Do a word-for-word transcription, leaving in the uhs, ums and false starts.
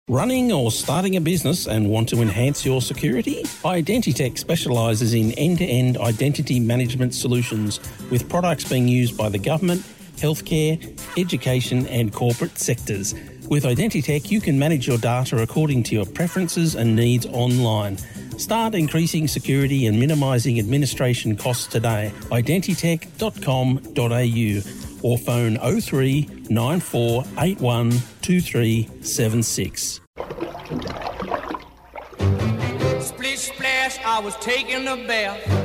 Running or starting a business and want to enhance your security? Identitech specialises in end-to-end identity management solutions with products being used by the government, healthcare, education and corporate sectors. With Identitech, you can manage your data according to your preferences and needs online. Start increasing security and minimising administration costs today. identitech dot com dot a u or phone oh three nine four eight one two three seven six. Splish splash, I was taking a bath.